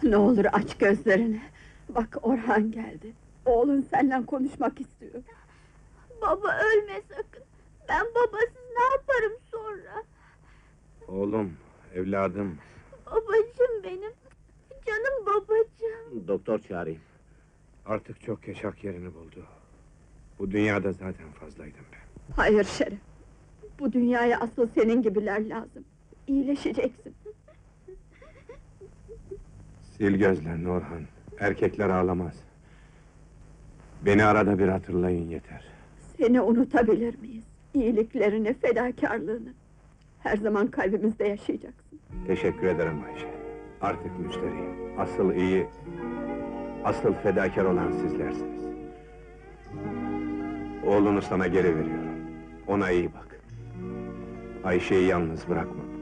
Ne olur aç gözlerini. Bak Orhan geldi. Oğlun seninle konuşmak istiyor. Baba ölme sakın. Ben babasız ne yaparım sonra? Oğlum, evladım. Babacığım benim. Canım babacığım. Doktor çağırayım. Artık çok yaşak yerini buldu. Bu dünyada zaten fazlaydım ben. Hayır Şeref. Bu dünyaya asıl senin gibiler lazım. İyileşeceksin. Sil gözlerini Orhan. Erkekler ağlamaz. Beni arada bir hatırlayın yeter. Seni unutabilir miyiz? İyiliklerini, fedakarlığını. Her zaman kalbimizde yaşayacaksın. Teşekkür ederim Ayşe. Artık müşteriyim. Asıl iyi, asıl fedakar olan sizlersiniz. Oğlunu sana geri veriyorum. Ona iyi bak. Ayşe'yi yalnız bırakma.